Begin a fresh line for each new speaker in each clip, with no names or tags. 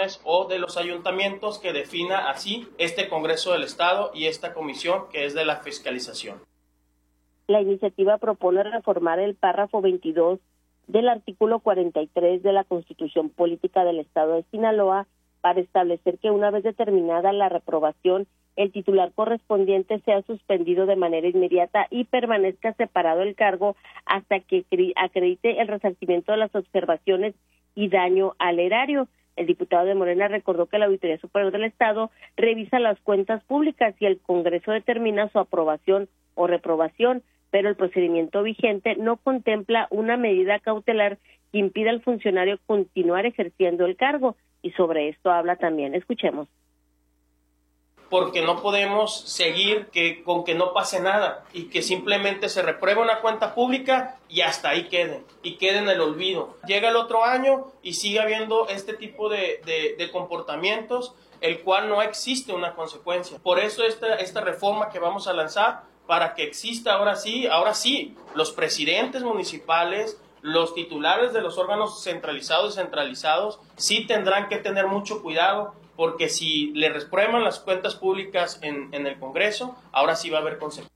decisiones o de los ayuntamientos que defina así este Congreso del Estado y esta comisión que es de la fiscalización.
La iniciativa propone reformar el párrafo 22 del artículo 43 de la Constitución Política del Estado de Sinaloa para establecer que una vez determinada la reprobación, el titular correspondiente sea suspendido de manera inmediata y permanezca separado del cargo hasta que acredite el resarcimiento de las observaciones y daño al erario. El diputado de Morena recordó que la Auditoría Superior del Estado revisa las cuentas públicas y el Congreso determina su aprobación o reprobación, pero el procedimiento vigente no contempla una medida cautelar que impida al funcionario continuar ejerciendo el cargo, y sobre esto habla también. Escuchemos.
Porque no podemos seguir con que no pase nada y que simplemente se repruebe una cuenta pública y hasta ahí quede en el olvido. Llega el otro año y sigue habiendo este tipo de comportamientos, el cual no existe una consecuencia. Por eso esta reforma que vamos a lanzar, para que exista ahora sí, los presidentes municipales, los titulares de los órganos centralizados y descentralizados, sí tendrán que tener mucho cuidado, porque si le reprueban las cuentas públicas en el Congreso, ahora sí va a haber consecuencias.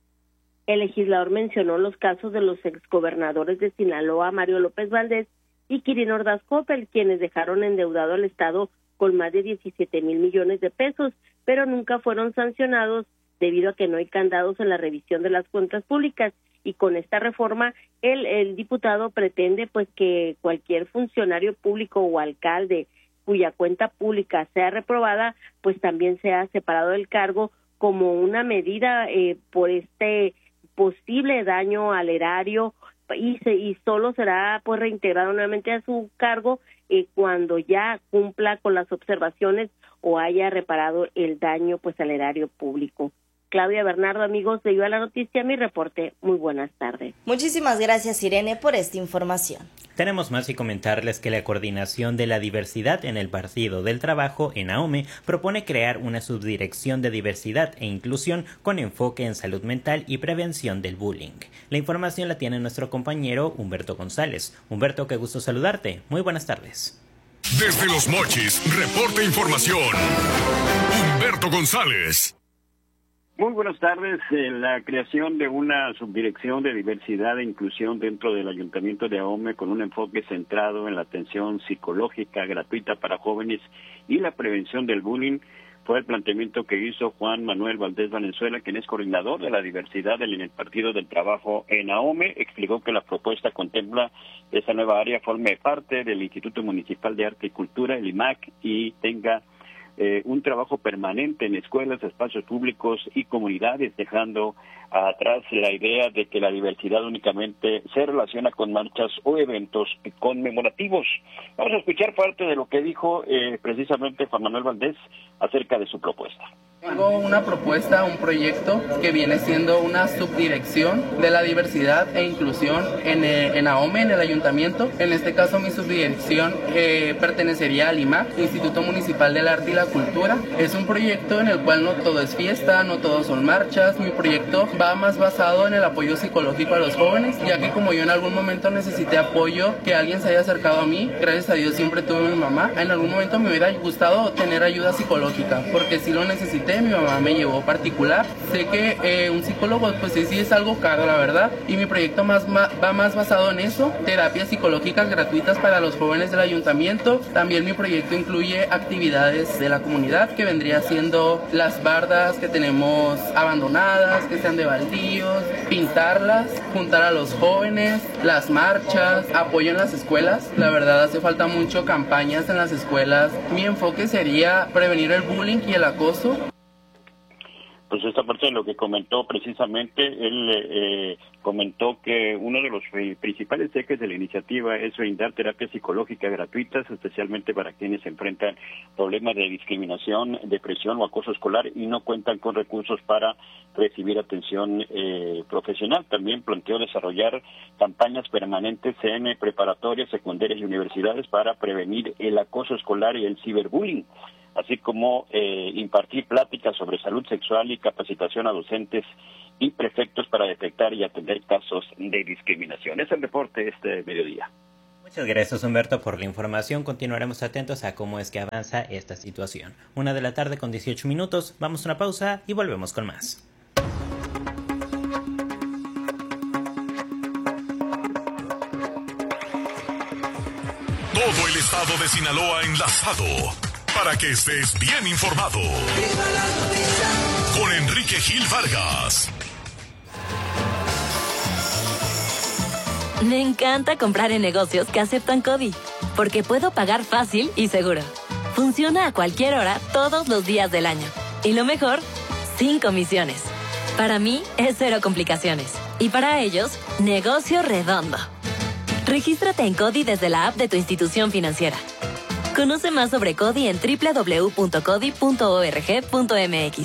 El legislador mencionó los casos de los exgobernadores de Sinaloa, Mario López Valdés y Quirino Ordaz Coppel, quienes dejaron endeudado al Estado con más de 17,000 millones de pesos, pero nunca fueron sancionados debido a que no hay candados en la revisión de las cuentas públicas. Y con esta reforma, el diputado pretende pues que cualquier funcionario público o alcalde cuya cuenta pública sea reprobada, pues también sea separado del cargo como una medida por este posible daño al erario y solo será pues reintegrado nuevamente a su cargo cuando ya cumpla con las observaciones o haya reparado el daño pues al erario público. Claudia Bernardo, amigos de Viva la Noticia, mi reporte. Muy buenas tardes.
Muchísimas gracias, Irene, por esta información.
Tenemos más y comentarles que la Coordinación de la Diversidad en el Partido del Trabajo, en AOME, propone crear una subdirección de diversidad e inclusión con enfoque en salud mental y prevención del bullying. La información la tiene nuestro compañero Humberto González. Humberto, qué gusto saludarte. Muy buenas tardes.
Desde Los Mochis, reporte información. Humberto González.
Muy buenas tardes. La creación de una subdirección de diversidad e inclusión dentro del Ayuntamiento de AOME con un enfoque centrado en la atención psicológica gratuita para jóvenes y la prevención del bullying fue el planteamiento que hizo Juan Manuel Valdés Valenzuela, quien es coordinador de la diversidad en el Partido del Trabajo en AOME. Explicó que la propuesta contempla que esa nueva área forme parte del Instituto Municipal de Arte y Cultura, el IMAC, y tenga un trabajo permanente en escuelas, espacios públicos y comunidades, dejando atrás la idea de que la diversidad únicamente se relaciona con marchas o eventos conmemorativos. Vamos a escuchar parte de lo que dijo precisamente Juan Manuel Valdés acerca de su propuesta.
Tengo una propuesta, un proyecto que viene siendo una subdirección de la diversidad e inclusión en AOME, en el ayuntamiento. En este caso mi subdirección pertenecería al IMAC, Instituto Municipal del Arte y la Cultura. Es un proyecto en el cual no todo es fiesta, no todo son marchas. Mi proyecto va más basado en el apoyo psicológico a los jóvenes, ya que como yo en algún momento necesité apoyo, que alguien se haya acercado a mí, gracias a Dios siempre tuve a mi mamá. En algún momento me hubiera gustado tener ayuda psicológica, porque sí lo necesité. Mi mamá me llevó particular. Sé que un psicólogo pues sí es algo caro, la verdad, y mi proyecto va más basado en eso, terapias psicológicas gratuitas para los jóvenes del ayuntamiento. También mi proyecto incluye actividades de la comunidad, que vendría siendo las bardas que tenemos abandonadas, que sean de baldíos, pintarlas, juntar a los jóvenes, las marchas, apoyo en las escuelas. La verdad hace falta mucho campañas en las escuelas. Mi enfoque sería prevenir el bullying y el acoso.
Pues esta parte de lo que comentó precisamente, él comentó que uno de los principales ejes de la iniciativa es brindar terapia psicológica gratuitas, especialmente para quienes enfrentan problemas de discriminación, depresión o acoso escolar y no cuentan con recursos para recibir atención profesional. También planteó desarrollar campañas permanentes en preparatorias, secundarias y universidades para prevenir el acoso escolar y el ciberbullying, así como impartir pláticas sobre salud sexual y capacitación a docentes y prefectos para detectar y atender casos de discriminación. Es el reporte este mediodía.
Muchas gracias, Humberto, por la información. Continuaremos atentos a cómo es que avanza esta situación. 1:00 con 18 minutos. Vamos a una pausa y volvemos con más.
Todo el estado de Sinaloa enlazado para que estés bien informado. Con Enrique Gil Vargas.
Me encanta comprar en negocios que aceptan CODI, porque puedo pagar fácil y seguro. Funciona a cualquier hora, todos los días del año. Y lo mejor, sin comisiones. Para mí, es cero complicaciones. Y para ellos, negocio redondo. Regístrate en CODI desde la app de tu institución financiera. Conoce más sobre CODI en www.codi.org.mx.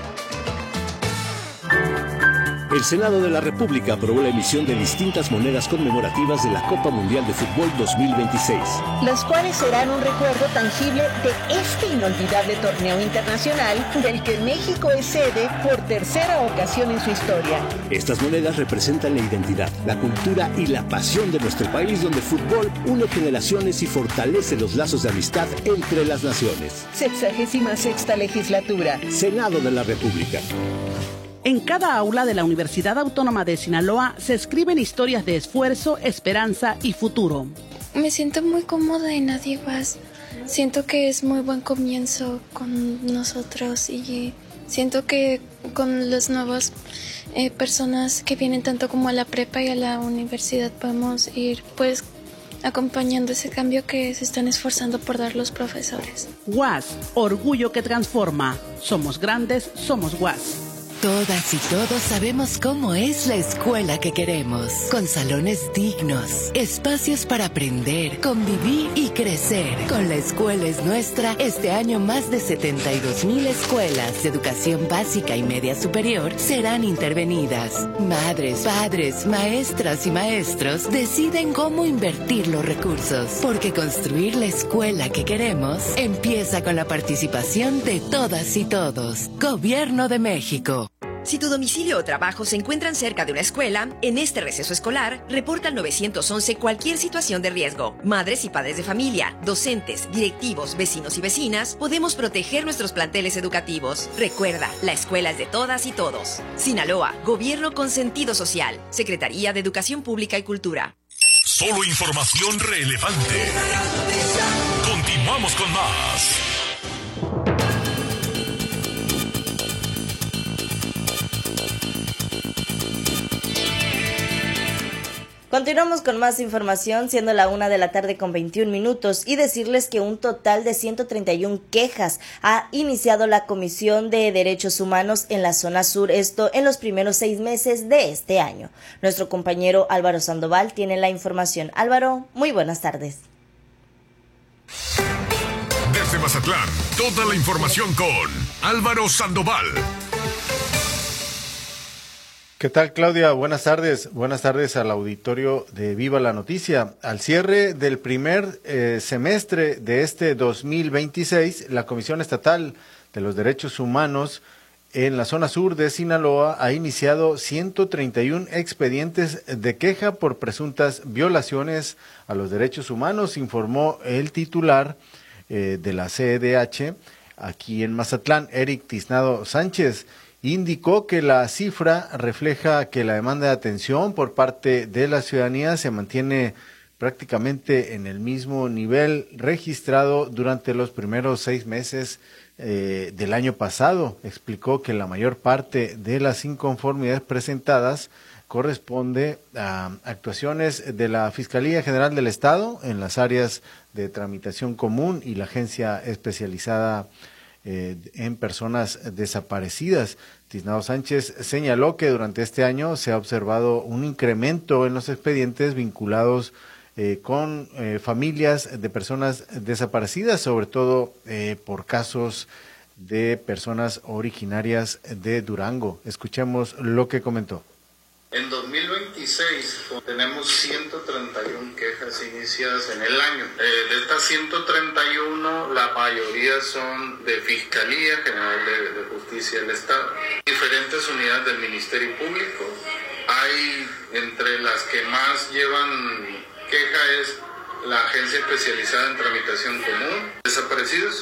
El Senado de la República aprobó la emisión de distintas monedas conmemorativas de la Copa Mundial de Fútbol 2026.
Las cuales serán un recuerdo tangible de este inolvidable torneo internacional del que México es sede por tercera ocasión en su historia.
Estas monedas representan la identidad, la cultura y la pasión de nuestro país, donde el fútbol une generaciones y fortalece los lazos de amistad entre las naciones.
66ª legislatura.
Senado de la República.
En cada aula de la Universidad Autónoma de Sinaloa se escriben historias de esfuerzo, esperanza y futuro.
Me siento muy cómoda en Adiguas. Siento que es muy buen comienzo con nosotros y siento que con las nuevas personas que vienen tanto como a la prepa y a la universidad podemos ir pues acompañando ese cambio que se están esforzando por dar los profesores.
UAS, orgullo que transforma. Somos grandes, somos UAS.
Todas y todos sabemos cómo es la escuela que queremos, con salones dignos, espacios para aprender, convivir y crecer. Con La Escuela es Nuestra, este año más de 72,000 escuelas de educación básica y media superior serán intervenidas. Madres, padres, maestras y maestros deciden cómo invertir los recursos, porque construir la escuela que queremos empieza con la participación de todas y todos. Gobierno de México.
Si tu domicilio o trabajo se encuentran cerca de una escuela, en este receso escolar, reporta al 911 cualquier situación de riesgo. Madres y padres de familia, docentes, directivos, vecinos y vecinas, podemos proteger nuestros planteles educativos. Recuerda, la escuela es de todas y todos. Sinaloa, Gobierno con sentido social. Secretaría de Educación Pública y Cultura.
Solo información relevante. Continuamos con más.
Continuamos con más información, siendo la 1:00 con 21 minutos, y decirles que un total de 131 quejas ha iniciado la Comisión de Derechos Humanos en la zona sur, esto en los primeros 6 meses de este año. Nuestro compañero Álvaro Sandoval tiene la información. Álvaro, muy buenas tardes.
Desde Mazatlán, toda la información con Álvaro Sandoval.
¿Qué tal, Claudia? Buenas tardes. Buenas tardes al auditorio de Viva la Noticia. Al cierre del primer semestre de este 2026, la Comisión Estatal de los Derechos Humanos en la zona sur de Sinaloa ha iniciado 131 expedientes de queja por presuntas violaciones a los derechos humanos, informó el titular de la CEDH aquí en Mazatlán, Eric Tiznado Sánchez. Indicó que la cifra refleja que la demanda de atención por parte de la ciudadanía se mantiene prácticamente en el mismo nivel registrado durante los primeros 6 meses del año pasado. Explicó que la mayor parte de las inconformidades presentadas corresponde a actuaciones de la Fiscalía General del Estado en las áreas de tramitación común y la Agencia Especializada en Personas Desaparecidas. Tiznado Sánchez señaló que durante este año se ha observado un incremento en los expedientes vinculados con familias de personas desaparecidas, sobre todo por casos de personas originarias de Durango. Escuchemos lo que comentó.
En 2026 tenemos 131 quejas iniciadas en el año. De estas 131, la mayoría son de Fiscalía General de Justicia del Estado. Diferentes unidades del Ministerio Público. Hay entre las que más llevan queja es la Agencia Especializada en Tramitación Común. Desaparecidos